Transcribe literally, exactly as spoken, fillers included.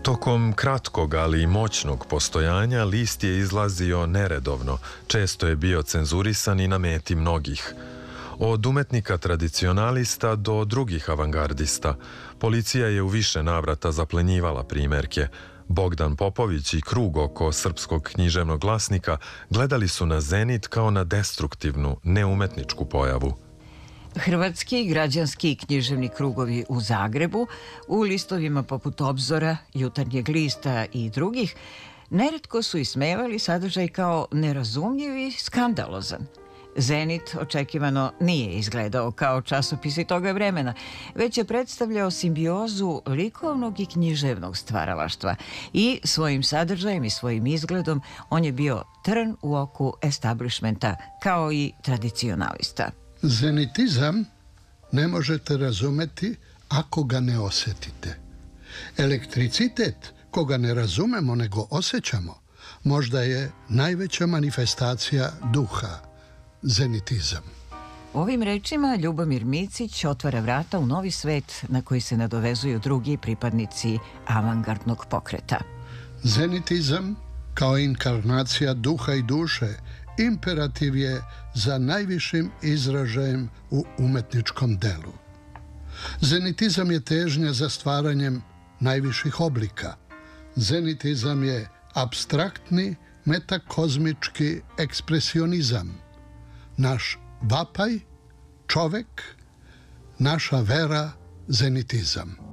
Tokom kratkog, ali i moćnog postojanja, list je izlazio neredovno, često je bio cenzurisan i na meti mnogih. Od umetnika tradicionalista do drugih avangardista, policija je u više navrata zaplenjivala primerke. Bogdan Popović i krug oko Srpskog književnog glasnika gledali su na Zenit kao na destruktivnu, neumetničku pojavu. Hrvatski građanski književni krugovi u Zagrebu, u listovima poput Obzora, Jutarnjeg lista i drugih, neretko su ismevali sadržaj kao nerazumljiv i skandalozan. Zenit očekivano nije izgledao kao časopisi toga vremena, već je predstavljao simbiozu likovnog i književnog stvaralaštva i svojim sadržajem i svojim izgledom on je bio trn u oku establishmenta kao i tradicionalista. Zenitizam ne možete razumeti ako ga ne osjetite. Elektricitet, koga ne razumemo nego osjećamo, možda je najveća manifestacija duha. Zenitizam. Ovim rečima Ljubomir Micić otvara vrata u novi svet na koji se nadovezuju drugi pripadnici avangardnog pokreta. Zenitizam, kao inkarnacija duha i duše, imperativ je za najvišim izražajem u umetničkom delu. Zenitizam je težnja za stvaranjem najviših oblika. Zenitizam je apstraktni, metakozmički ekspresionizam. Naš vapaj, čovek, naša vera, zenitizam.